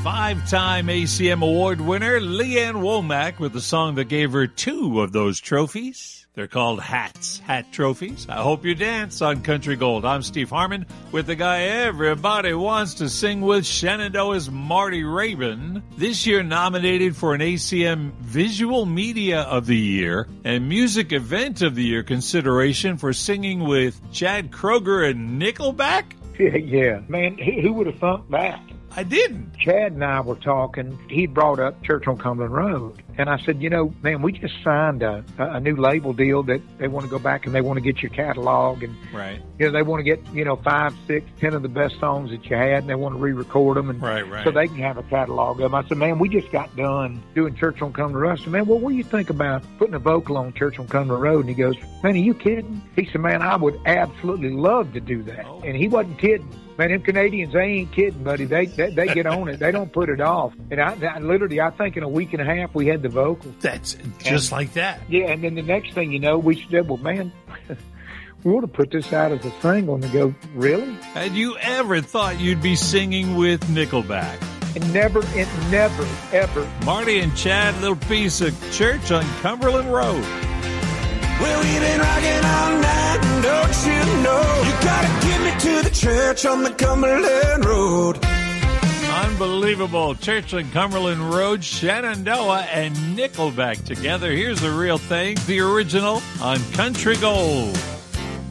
Five-time ACM Award winner Leanne Womack with the song that gave her 2 of those trophies. They're called hats, hat trophies. I hope you dance on Country Gold. I'm Steve Harmon with the guy everybody wants to sing with, Shenandoah's Marty Raybon. This year nominated for an ACM Visual Media of the Year and Music Event of the Year consideration for singing with Chad Kroeger and Nickelback. Yeah. Man, who would have thunk that? I didn't. Chad and I were talking. He brought up Church on Cumberland Road. And I said, man, we just signed a new label deal that they want to go back and they want to get your catalog. And, right. They want to get, 5, 6, 10 of the best songs that you had, and they want to re-record them. And right. So they can have a catalog of them. I said, man, we just got done doing Church on Cumberland Road. I said, man, what do you think about putting a vocal on Church on Cumberland Road? And he goes, man, are you kidding? He said, man, I would absolutely love to do that. Oh. And he wasn't kidding. Man, them Canadians, they ain't kidding, buddy. They get on it. They don't put it off. And I think in a week and a half, we had the vocals. That's just like that. Yeah, and then the next thing you know, we said, well, man, we want to put this out as a single. And they go, really? Had you ever thought you'd be singing with Nickelback? And never, ever. Marty and Chad, little piece of Church on Cumberland Road. Well, we've been rocking all night, and don't you know, you gotta get me to the church on the Cumberland Road. Unbelievable. Church on Cumberland Road, Shenandoah and Nickelback together. Here's the real thing, the original on Country Gold.